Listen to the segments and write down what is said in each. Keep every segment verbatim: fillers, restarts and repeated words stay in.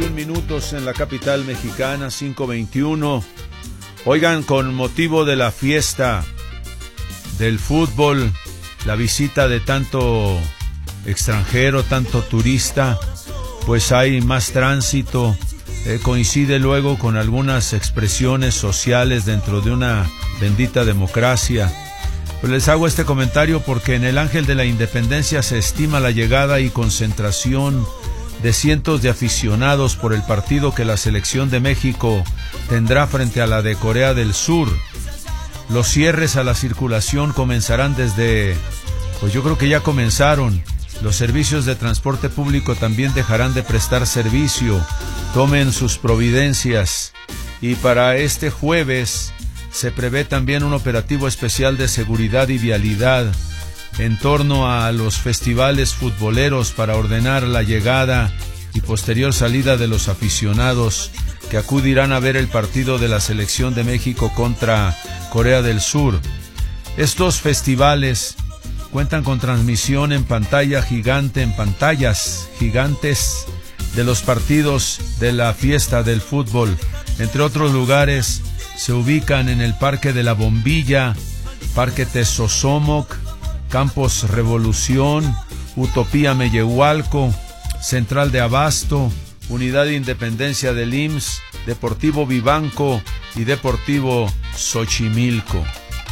veintiún minutos en la capital mexicana, cinco veintiuno. Oigan, con motivo de la fiesta del fútbol, la visita de tanto extranjero, tanto turista, pues hay más tránsito. Eh, coincide luego con algunas expresiones sociales dentro de una bendita democracia. Pues les hago este comentario porque en el Ángel de la Independencia se estima la llegada y concentración de cientos de aficionados por el partido que la selección de México tendrá frente a la de Corea del Sur. Los cierres a la circulación comenzarán desde, pues yo creo que ya comenzaron. Los servicios de transporte público también dejarán de prestar servicio. Tomen sus providencias. Y para este jueves se prevé también un operativo especial de seguridad y vialidad en torno a los festivales futboleros para ordenar la llegada y posterior salida de los aficionados que acudirán a ver el partido de la selección de México contra Corea del Sur. Estos festivales cuentan con transmisión en pantalla gigante, en pantallas gigantes de los partidos de la fiesta del fútbol. Entre otros lugares se ubican en el Parque de la Bombilla, Parque Tezosomoc, Campos Revolución, Utopía Mellehualco, Central de Abasto, Unidad de Independencia del I M S S, Deportivo Vivanco y Deportivo Xochimilco.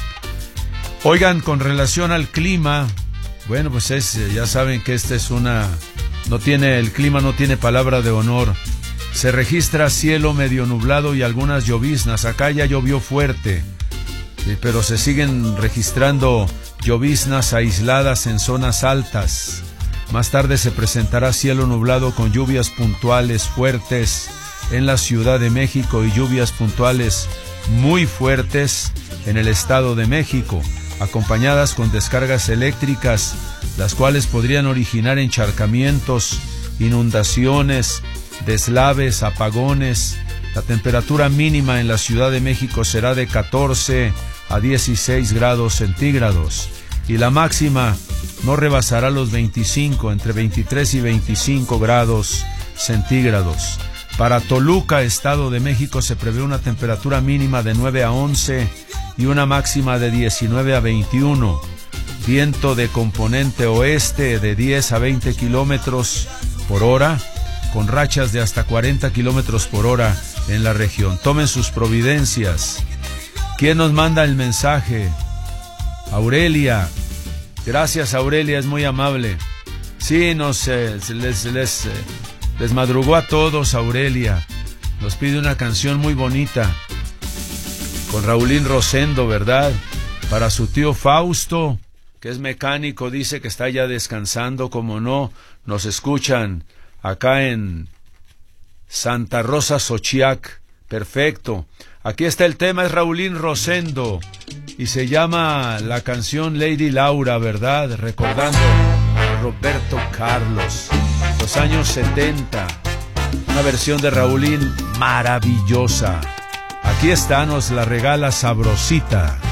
Oigan, con relación al clima, bueno, pues es, ya saben que esta es una, no tiene, el clima no tiene palabra de honor. Se registra cielo medio nublado y algunas lloviznas. Acá ya llovió fuerte, pero se siguen registrando lloviznas aisladas en zonas altas. Más tarde se presentará cielo nublado con lluvias puntuales fuertes en la Ciudad de México y lluvias puntuales muy fuertes en el Estado de México, acompañadas con descargas eléctricas, las cuales podrían originar encharcamientos, inundaciones, deslaves, apagones. La temperatura mínima en la Ciudad de México será de catorce a dieciséis grados centígrados y la máxima no rebasará los veinticinco, entre veintitrés y veinticinco grados centígrados. Para Toluca, Estado de México, se prevé una temperatura mínima de nueve a once y una máxima de diecinueve a veintiuno. Viento de componente oeste de diez a veinte kilómetros por hora, con rachas de hasta cuarenta kilómetros por hora en la región. Tomen sus providencias. ¿Quién nos manda el mensaje? Aurelia. Gracias, Aurelia, es muy amable. Sí, nos eh, les, les, eh, les madrugó a todos, Aurelia. Nos pide una canción muy bonita con Raulín Rosendo, ¿verdad? Para su tío Fausto, que es mecánico, dice que está ya descansando, como no, nos escuchan acá en Santa Rosa, Xochiac. Perfecto. Aquí está el tema, es Raulín Rosendo y se llama la canción Lady Laura, ¿verdad? Recordando a Roberto Carlos, los años setenta. Una versión de Raulín maravillosa. Aquí está, nos la regala sabrosita.